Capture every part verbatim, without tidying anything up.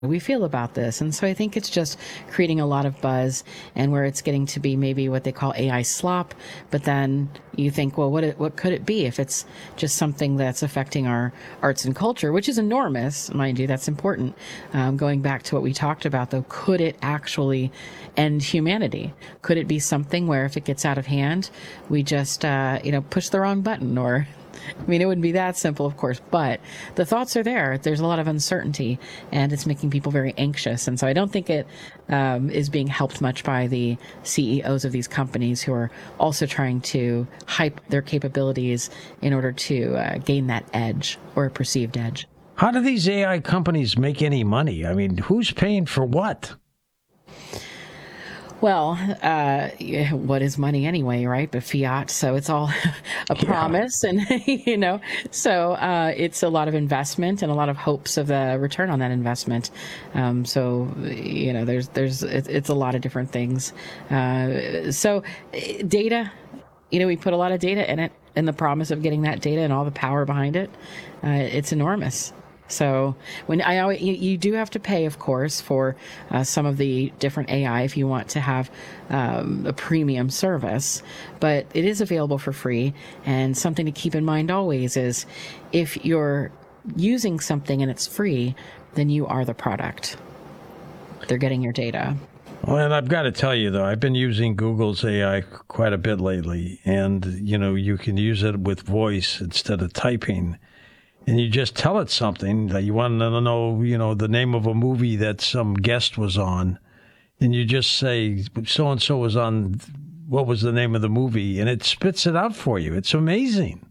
we feel about this. And so I think it's just creating a lot of buzz, and where it's getting to be maybe what they call A I slop. But then you think, well, what it, what could it be if it's just something that's affecting our arts and culture, which is enormous, mind you, that's important. Um, going back to what we talked about, though, could it actually end humanity? Could it be something where if it gets out of hand, we just, uh, you know, push the wrong button? Or I mean, it wouldn't be that simple, of course, but the thoughts are there. There's a lot of uncertainty, and it's making people very anxious. And so I don't think it um, is being helped much by the C E Os of these companies, who are also trying to hype their capabilities in order to uh, gain that edge, or a perceived edge. How do these A I companies make any money? I mean, who's paying for what? Well, uh, what is money anyway, right? But fiat, so it's all a promise, yeah. And you know, so uh, it's a lot of investment and a lot of hopes of a return on that investment. Um, so you know, there's there's it's, it's a lot of different things. Uh, so data, you know, we put a lot of data in it, and the promise of getting that data and all the power behind it, uh, it's enormous. So when I always, you, you do have to pay, of course, for uh, some of the different A I if you want to have um, a premium service, but it is available for free. And something to keep in mind always is, if you're using something and it's free, then you are the product. They're getting your data. Well, and I've got to tell you, though, I've been using Google's A I quite a bit lately. And, you know, you can use it with voice instead of typing. And you just tell it something that you want to know, you know, the name of a movie that some guest was on. And you just say, so-and-so was on, what was the name of the movie? And it spits it out for you. It's amazing.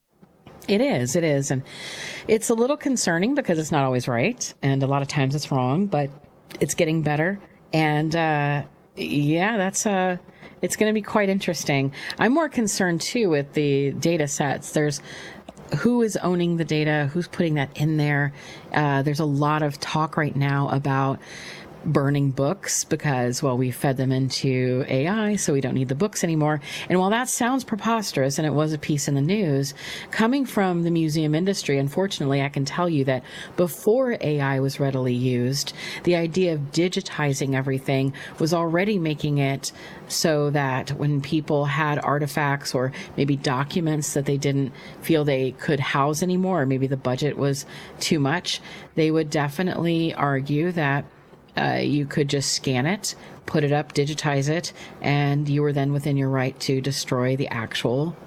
It is. It is. And it's a little concerning because it's not always right. And a lot of times it's wrong, but it's getting better. And, uh, yeah, that's, uh, it's going to be quite interesting. I'm more concerned, too, with the data sets. There's, who is owning the data? Who's putting that in there? Uh, there's a lot of talk right now about burning books because, well, we fed them into A I, so we don't need the books anymore. And while that sounds preposterous, and it was a piece in the news, coming from the museum industry, unfortunately, I can tell you that before A I was readily used, the idea of digitizing everything was already making it so that when people had artifacts or maybe documents that they didn't feel they could house anymore, or maybe the budget was too much, they would definitely argue that Uh, you could just scan it, put it up, digitize it, and you were then within your right to destroy the actual